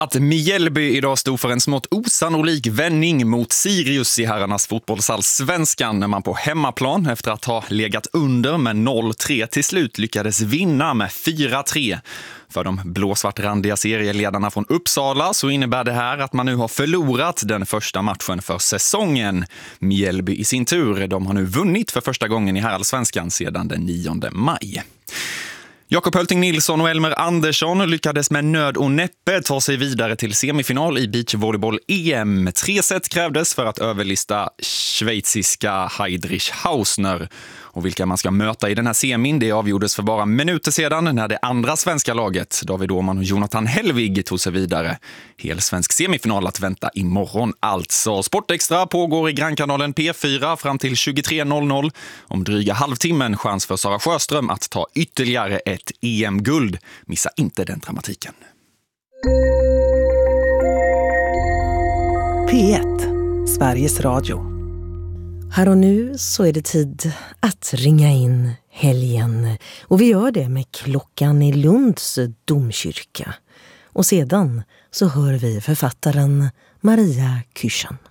Att Mjällby idag stod för en smått osannolik vändning mot Sirius i herrarnas fotbollsallsvenskan när man på hemmaplan efter att ha legat under med 0-3 till slut lyckades vinna med 4-3. För de blåsvartrandiga serieledarna från Uppsala så innebär det här att man nu har förlorat den första matchen för säsongen. Mjällby i sin tur, de har nu vunnit för första gången i herrallsvenskan sedan den 9 maj. Jakob Hölting Nilsson och Elmer Andersson lyckades med nöd och näppe ta sig vidare till semifinal i beachvolleyboll-EM. 3 set krävdes för att överlista schweiziska Heidrich Hausner. Och vilka man ska möta i den här semin, det avgjordes för bara minuter sedan när det andra svenska laget, David Åhman och Jonathan Hellvig, tog sig vidare. Hel svensk semifinal att vänta imorgon alltså. Sportextra pågår i Grannkanalen P4 fram till 23.00. Om dryga halvtimmen chans för Sara Sjöström att ta ytterligare ett EM-guld. Missa inte den dramatiken. P1, Sveriges Radio. Här och nu så är det tid att ringa in helgen. Och vi gör det med klockan i Lunds domkyrka. Och sedan så hör vi författaren Maria Kyrchen.